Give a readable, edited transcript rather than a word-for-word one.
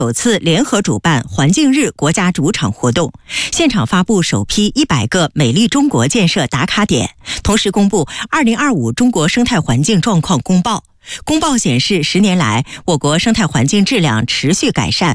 首次联合主办环境日国家主场活动，现场发布首批100个美丽中国建设打卡点，同时公布2025中国生态环境状况公报。公报显示，10年来，我国生态环境质量持续改善，